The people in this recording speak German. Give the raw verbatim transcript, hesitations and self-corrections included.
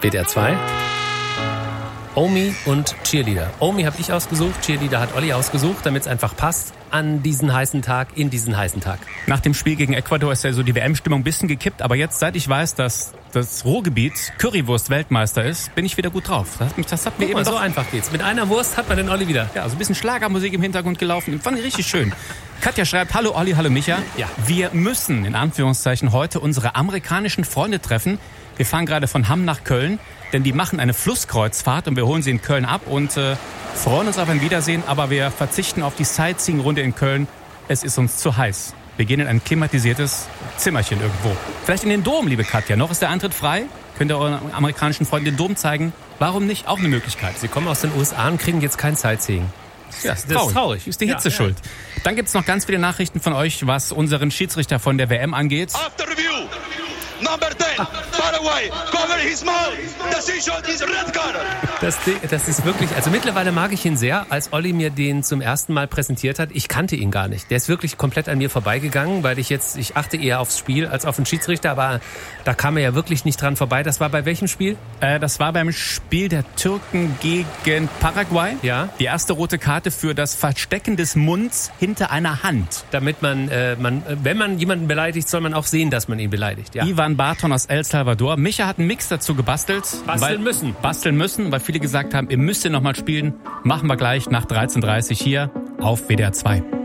W D R zwei. Omi und Cheerleader. Omi habe ich ausgesucht, Cheerleader hat Olli ausgesucht, damit es einfach passt an diesen heißen Tag, in diesen heißen Tag. Nach dem Spiel gegen Ecuador ist ja so die W M-Stimmung ein bisschen gekippt, aber jetzt, seit ich weiß, dass das Ruhrgebiet Currywurst-Weltmeister ist, bin ich wieder gut drauf. Das hat, mich, das hat mir Guck eben mal, doch, so einfach geht's. Mit einer Wurst hat man den Olli wieder. ja, so ein bisschen Schlagermusik im Hintergrund gelaufen. Fand ich richtig schön. Katja schreibt, hallo Olli, hallo Micha. Ja. Wir müssen, in Anführungszeichen, heute unsere amerikanischen Freunde treffen. Wir fahren gerade von Hamm nach Köln, denn die machen eine Flusskreuzfahrt und wir holen sie in Köln ab und äh, freuen uns auf ein Wiedersehen, aber wir verzichten auf die Sightseeing-Runde in Köln. Es ist uns zu heiß. Wir gehen in ein klimatisiertes Zimmerchen irgendwo. Vielleicht in den Dom, liebe Katja. Noch ist der Eintritt frei. Könnt ihr euren amerikanischen Freunden den Dom zeigen? Warum nicht? Auch eine Möglichkeit. Sie kommen aus den U S A und kriegen jetzt kein Sightseeing. Ja, das ist traurig. traurig. Ist die Hitze ja, schuld. Ja. Dann gibt's noch ganz viele Nachrichten von euch, was unseren Schiedsrichter von der W M angeht. After review, number ten, Paraguay, cover his mouth. Decision is red card. Das, das ist wirklich, also mittlerweile mag ich ihn sehr. Als Olli mir den zum ersten Mal präsentiert hat, ich kannte ihn gar nicht. Der ist wirklich komplett an mir vorbeigegangen, weil ich jetzt, ich achte eher aufs Spiel als auf den Schiedsrichter, aber da kam er ja wirklich nicht dran vorbei. Das war bei welchem Spiel? Äh, das war beim Spiel der Türken gegen Paraguay. Ja. Die erste rote Karte für das Verstecken des Munds hinter einer Hand. Damit man, äh, man, wenn man jemanden beleidigt, soll man auch sehen, dass man ihn beleidigt. Ja. Ivan Barton aus El Salvador. Micha hat einen Mix dazu gebastelt. Basteln weil, müssen. Basteln müssen, weil viele gesagt haben, ihr müsst ihr noch mal spielen. Machen wir gleich nach dreizehn Uhr dreißig hier auf W D R zwei.